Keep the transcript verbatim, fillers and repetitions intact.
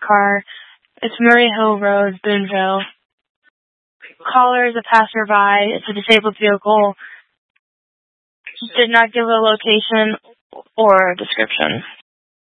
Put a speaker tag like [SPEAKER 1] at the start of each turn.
[SPEAKER 1] car. It's Murray Hill Road, Boonville. Caller is a passerby. It's a disabled vehicle. Did not give a location or a description.